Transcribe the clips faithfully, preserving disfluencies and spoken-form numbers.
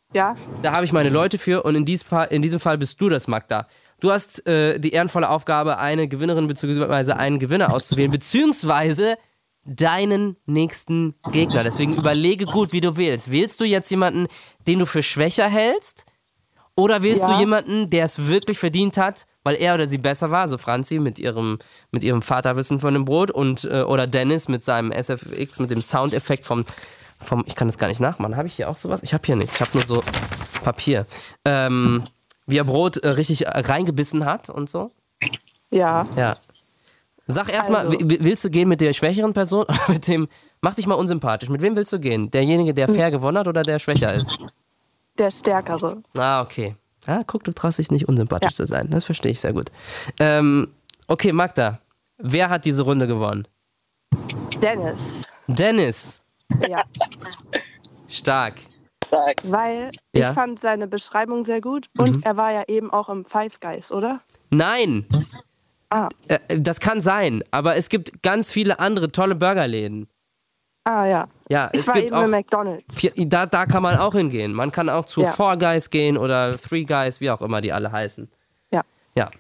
Ja. Da habe ich meine Leute für und in, dies Fall, in diesem Fall bist du das, Magda. Du hast äh, die ehrenvolle Aufgabe, eine Gewinnerin bzw. einen Gewinner auszuwählen, beziehungsweise deinen nächsten Gegner. Deswegen überlege gut, wie du wählst. Wählst du jetzt jemanden, den du für schwächer hältst? Oder wählst Ja. du jemanden, der es wirklich verdient hat, weil er oder sie besser war? So Franzi mit ihrem, mit ihrem Vaterwissen von dem Brot und äh, oder Dennis mit seinem S F X, mit dem Soundeffekt vom, vom ich kann das gar nicht nachmachen. Habe ich hier auch sowas? Ich habe hier nichts. Ich habe nur so Papier. Ähm, wie er Brot äh, richtig äh, reingebissen hat und so. Ja. Ja. Sag erstmal, Also. willst du gehen mit der schwächeren Person oder mit dem, mach dich mal unsympathisch. Mit wem willst du gehen? Derjenige, der fair gewonnen hat oder der schwächer ist? Der Stärkere. Ah, okay. Ah, guck, du traust dich nicht unsympathisch Ja. zu sein. Das verstehe ich sehr gut. Ähm, okay, Magda, wer hat diese Runde gewonnen? Dennis. Dennis. Ja. Stark. Weil Ja. ich fand seine Beschreibung sehr gut und Mhm. er war ja eben auch im Five Guys, oder? Nein, Ah. äh, das kann sein, aber es gibt ganz viele andere tolle Burgerläden. Ah ja. Ja, Ich es war gibt eben auch im McDonald's. Vier- Da, da kann man auch hingehen. Man kann auch zu Ja. Four Guys gehen oder Three Guys, wie auch immer die alle heißen. Ja. Ja.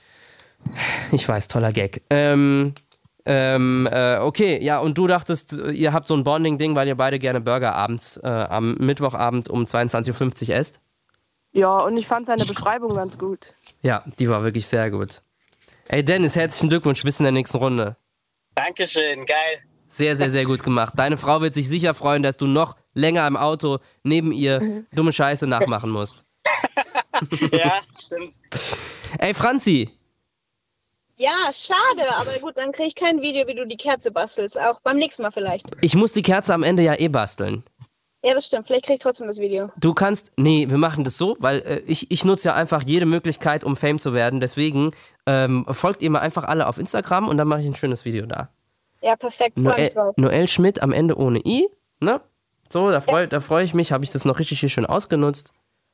Ich weiß, toller Gag. Ähm, ähm, äh, okay, ja, und du dachtest, ihr habt so ein Bonding-Ding, weil ihr beide gerne Burger abends, äh, am Mittwochabend um zweiundzwanzig Uhr fünfzig esst? Ja, und ich fand seine Beschreibung ganz gut. Ja, die war wirklich sehr gut. Ey, Dennis, herzlichen Glückwunsch, bis in der nächsten Runde. Dankeschön, geil. Sehr, sehr, sehr gut gemacht. Deine Frau wird sich sicher freuen, dass du noch länger im Auto neben ihr dumme Scheiße nachmachen musst. Ja, stimmt. Ey, Franzi, Ja, schade, aber gut, dann kriege ich kein Video, wie du die Kerze bastelst. Auch beim nächsten Mal vielleicht. ich muss die Kerze am Ende ja eh basteln. Ja, das stimmt. Vielleicht kriege ich trotzdem das Video. Du kannst, nee, wir machen das so, weil äh, ich, ich nutze ja einfach jede Möglichkeit, um Fame zu werden. Deswegen ähm, folgt ihr mir einfach alle auf Instagram und dann mache ich ein schönes Video da. Ja, perfekt. Freu Noel, mich drauf. Noel Schmidt am Ende ohne I, ne? So, da freue da freu ich mich, habe ich das noch richtig hier schön ausgenutzt.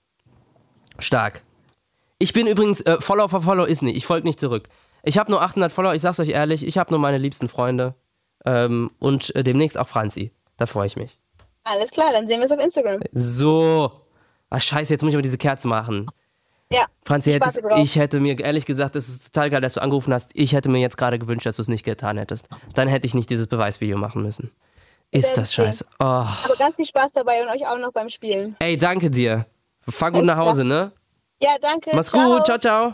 Stark. Ich bin übrigens, äh, Follow for Follow ist nicht, ich folge nicht zurück. Ich habe nur achthundert Follower, ich sag's euch ehrlich, ich habe nur meine liebsten Freunde ähm, und äh, demnächst auch Franzi. Da freue ich mich. Alles klar, dann sehen wir es auf Instagram. So. Ach scheiße, jetzt muss ich aber diese Kerze machen. Ja. Franzi, ich hättest, warte drauf. ich hätte mir, ehrlich gesagt, es ist total geil, dass du angerufen hast. Ich hätte mir jetzt gerade gewünscht, dass du es nicht getan hättest. Dann hätte ich nicht dieses Beweisvideo machen müssen. Ist das scheiße. Oh. Aber ganz viel Spaß dabei und euch auch noch beim Spielen. Ey, danke dir. Fahr gut nach Hause, ne? Ja, danke. Mach's Ciao. gut, ciao, ciao.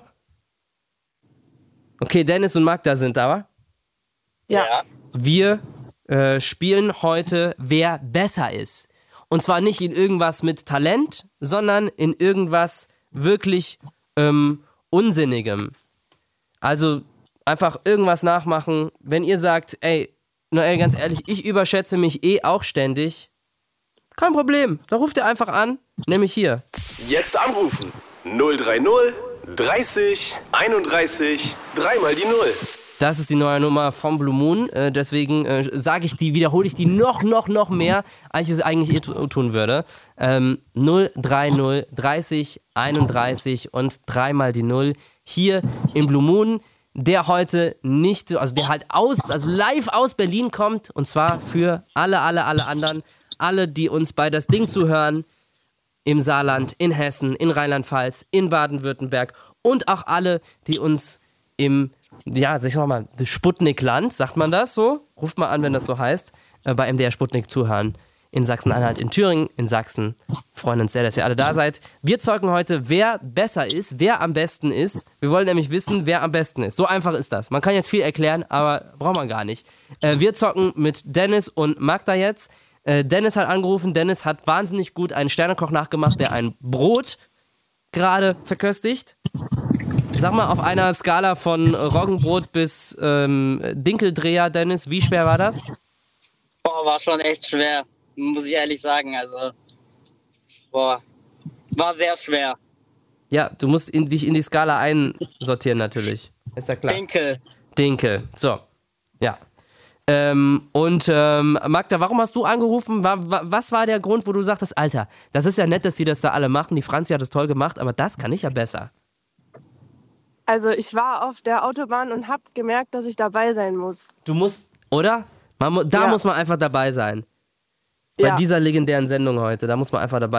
Okay, Dennis und Magda sind da. Ja. Ja. Wir äh, spielen heute, wer besser ist. Und zwar nicht in irgendwas mit Talent, sondern in irgendwas wirklich ähm, Unsinnigem. Also einfach irgendwas nachmachen. Wenn ihr sagt, ey, Noel, ganz ehrlich, ich überschätze mich eh auch ständig. Kein Problem, da ruft ihr einfach an, nämlich hier. Jetzt anrufen. null drei null dreißig einunddreißig dreimal die Null. Das ist die neue Nummer vom Blue Moon. Äh, deswegen äh, sage ich die, wiederhole ich die noch, noch, noch mehr, als ich es eigentlich eh tu- tun würde. Ähm, null drei null dreißig einunddreißig und dreimal die Null. Hier im Blue Moon, der heute nicht, also der halt aus, also live aus Berlin kommt. Und zwar für alle, alle, alle anderen. Alle, die uns bei das Ding zuhören. Im Saarland, in Hessen, in Rheinland-Pfalz, in Baden-Württemberg. Und auch alle, die uns im ja, sag ich mal, das Sputnik-Land, sagt man das so? Ruft mal an, wenn das so heißt, äh, bei M D R Sputnik zuhören. In Sachsen-Anhalt, in Thüringen, in Sachsen. Freuen uns sehr, dass ihr alle da seid. Wir zocken heute, wer besser ist, wer am besten ist. Wir wollen nämlich wissen, wer am besten ist. So einfach ist das. Man kann jetzt viel erklären, aber braucht man gar nicht. Äh, wir zocken mit Dennis und Magda jetzt. Äh, Dennis hat angerufen. Dennis hat wahnsinnig gut einen Sternekoch nachgemacht, der ein Brot gerade verköstigt. Sag mal, auf einer Skala von Roggenbrot bis ähm, Dinkeldreher, Dennis, wie schwer war das? Boah, war schon echt schwer, muss ich ehrlich sagen. Also, boah, war sehr schwer. Ja, du musst in, dich in die Skala einsortieren natürlich. Ist ja klar. Dinkel. Dinkel. So, ja. Ähm, und ähm, Magda, warum hast du angerufen? War, wa, was war der Grund, wo du sagtest, Alter, das ist ja nett, dass die das da alle machen. Die Franzi hat das toll gemacht, aber das kann ich ja besser. Also ich war auf der Autobahn und habe gemerkt, dass ich dabei sein muss. Du musst, oder? Man, mu- da Ja. muss man einfach dabei sein. Bei Ja. dieser legendären Sendung heute, da muss man einfach dabei